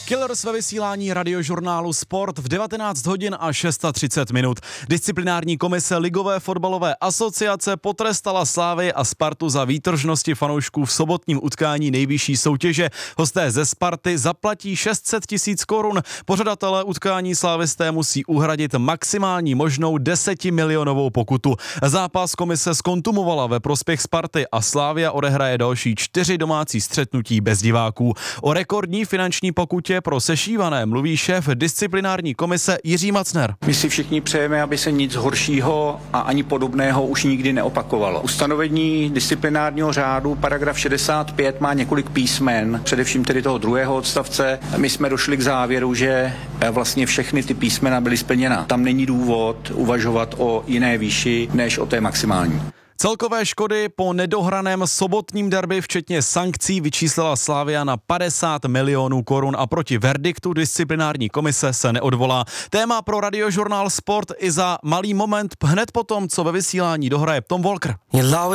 Killers ve vysílání radiožurnálu Sport v 19 hodin a 630 minut. Disciplinární komise Ligové fotbalové asociace potrestala Slávy a Spartu za výtržnosti fanoušků v sobotním utkání nejvyšší soutěže. Hosté ze Sparty zaplatí 600 000 korun. Pořadatelé utkání slávisté musí uhradit maximální možnou 10milionovou pokutu. Zápas komise zkontumovala ve prospěch Sparty a Slavia odehraje další 4 domácí střetnutí bez diváků. O rekordní finanční pokutě pro sešívané mluví šéf disciplinární komise Jiří Macner. My si všichni přejeme, aby se nic horšího a ani podobného už nikdy neopakovalo. Ustanovení disciplinárního řádu paragraf 65 má několik písmen, především tedy toho druhého odstavce. My jsme došli k závěru, že vlastně všechny ty písmena byly splněna. Tam není důvod uvažovat o jiné výši než o té maximální. Celkové škody po nedohraném sobotním derby včetně sankcí vyčíslila Slavia na 50 milionů korun a proti verdiktu disciplinární komise se neodvolá. Téma pro radiožurnál Sport i za malý moment hned potom, co ve vysílání dohraje Tom Walker.